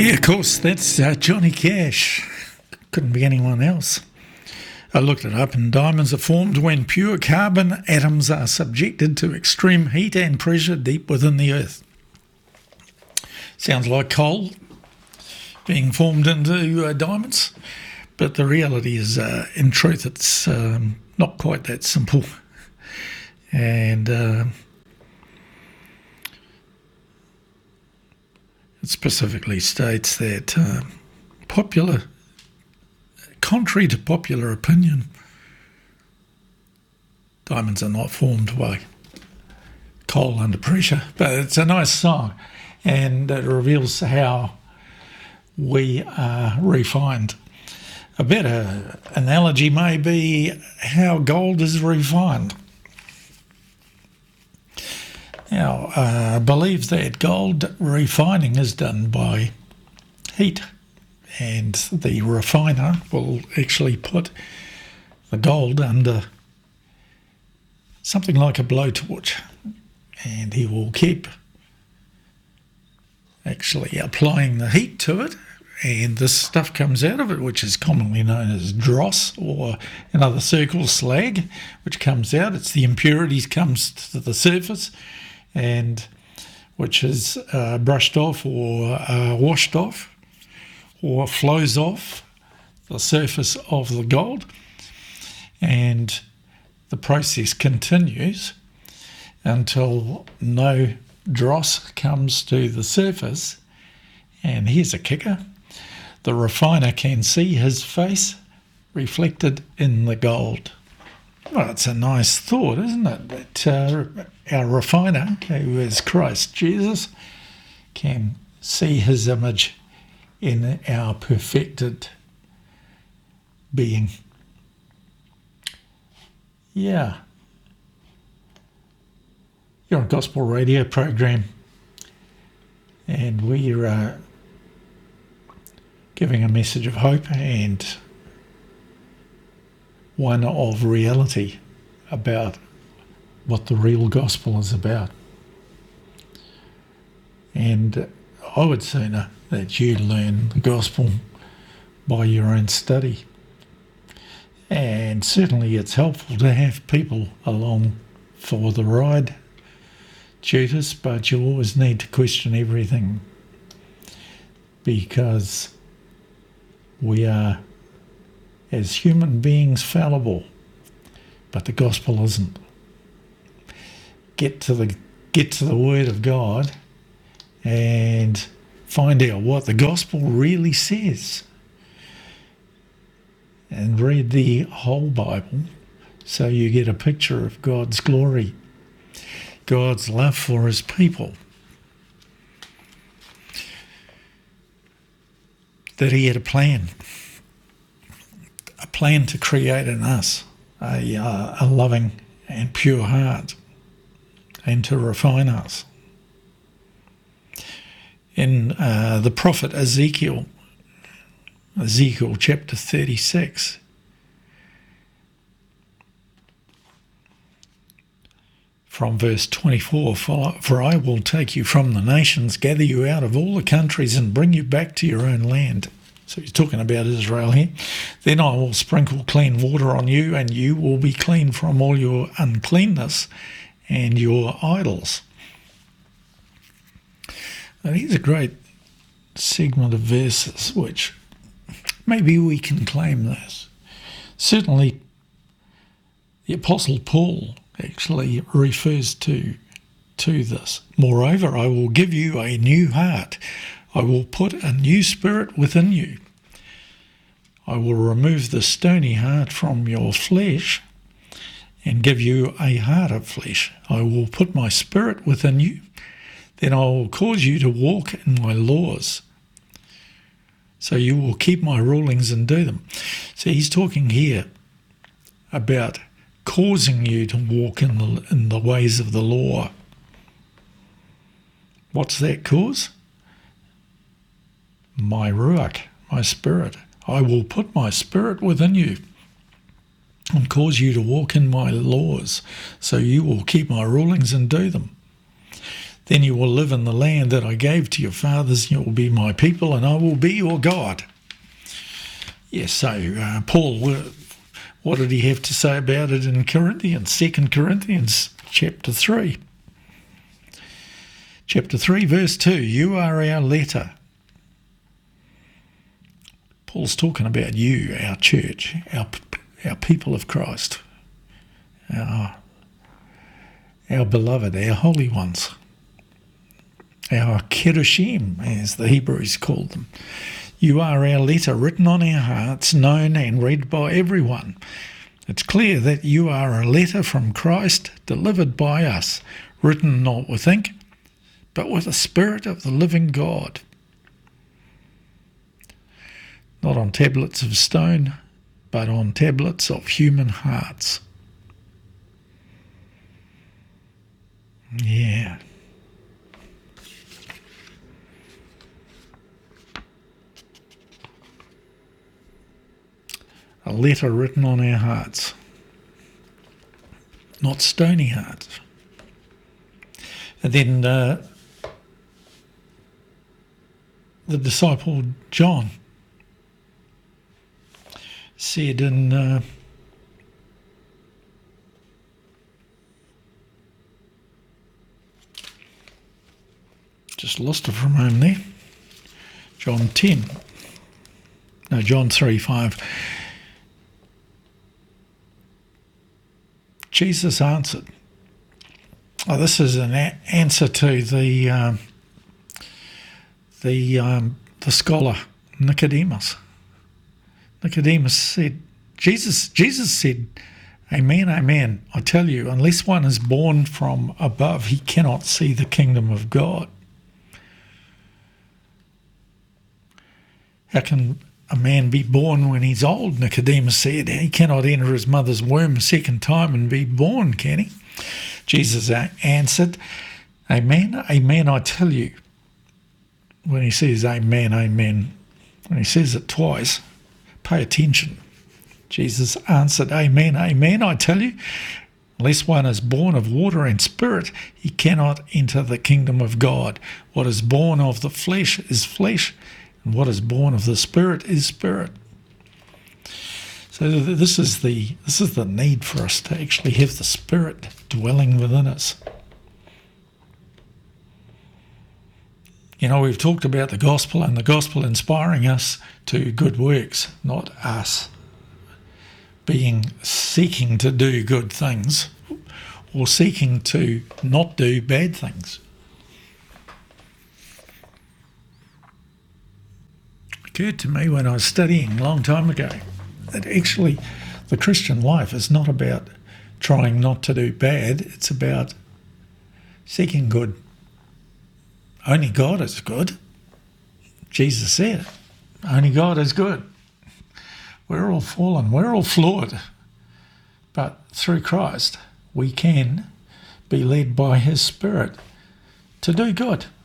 Yeah, of course, that's Johnny Cash. Couldn't be anyone else. I looked it up, and diamonds are formed when pure carbon atoms are subjected to extreme heat and pressure deep within the earth. Sounds like coal being formed into diamonds, but the reality is, in truth, it's not quite that simple. And it specifically states that contrary to popular opinion, diamonds are not formed by coal under pressure. But it's a nice song, and it reveals how we are refined. A better analogy may be how gold is refined. Now, I believe that gold refining is done by heat, and the refiner will actually put the gold under something like a blowtorch, and he will keep actually applying the heat to it, and this stuff comes out of it, which is commonly known as dross, or in other circles slag, which comes out. It's the impurities comes to the surface, and which is brushed off or washed off or flows off the surface of the gold, and the process continues until no dross comes to the surface. And here's a kicker: the refiner can see his face reflected in the gold. Well, it's a nice thought, isn't it? That our refiner, who is Christ Jesus, can see his image in our perfected being. Yeah. You're on Gospel Radio program, and we're giving a message of hope and one of reality about what the real gospel is about. And I would sooner that you learn the gospel by your own study. And certainly it's helpful to have people along for the ride, tutors, but you always need to question everything, because we are, as human beings, fallible, but the gospel isn't. Get to the Word of God and find out what the gospel really says, and read the whole Bible so you get a picture of God's glory, God's love for his people, that he had a plan to create in us a loving and pure heart, and to refine us. In the prophet Ezekiel chapter 36, from verse 24, for I will take you from the nations, gather you out of all the countries, and bring you back to your own land. So he's talking about Israel here. Then I will sprinkle clean water on you, and you will be clean from all your uncleanness and your idols. Now, here's a great segment of verses which maybe we can claim this. Certainly the Apostle Paul actually refers to this. Moreover, I will give you a new heart. I will put a new spirit within you. I will remove the stony heart from your flesh and give you a heart of flesh. I will put my spirit within you. Then I will cause you to walk in my laws. So you will keep my rulings and do them. So he's talking here about causing you to walk in the ways of the law. What's that cause? My ruach, my spirit. I will put my spirit within you and cause you to walk in my laws, so you will keep my rulings and do them. Then you will live in the land that I gave to your fathers. You will be my people, and I will be your God. Yes, so Paul, what did he have to say about it in Corinthians? 2 Corinthians chapter 3. Chapter 3, verse 2, you are our letter. Paul's talking about you, our church, our people of Christ, our beloved, our holy ones, our kedoshim, as the Hebrews called them. You are our letter written on our hearts, known and read by everyone. It's clear that you are a letter from Christ delivered by us, written not with ink, but with the Spirit of the living God. Not on tablets of stone, but on tablets of human hearts. Yeah. A letter written on our hearts, not stony hearts. And then the disciple John said in just lost it for a moment there. John 3:5. Jesus answered. Oh, this is an answer to the scholar Nicodemus. Nicodemus said, Jesus said, Amen, amen, I tell you, unless one is born from above, he cannot see the kingdom of God. How can a man be born when he's old? Nicodemus said. He cannot enter his mother's womb a second time and be born, can he? Jesus answered, Amen, amen, I tell you. When he says amen, amen, when he says it twice, pay attention. Jesus answered, Amen, amen, I tell you, unless one is born of water and spirit, he cannot enter the kingdom of God. What is born of the flesh is flesh, and what is born of the Spirit is spirit. So this is the need for us to actually have the Spirit dwelling within us. You know, we've talked about the gospel and the gospel inspiring us to good works, not us seeking to do good things or seeking to not do bad things. Occurred to me when I was studying a long time ago that actually the Christian life is not about trying not to do bad, it's about seeking good. Only God is good. Jesus said, only God is good. We're all fallen, we're all flawed, but through Christ we can be led by his Spirit to do good.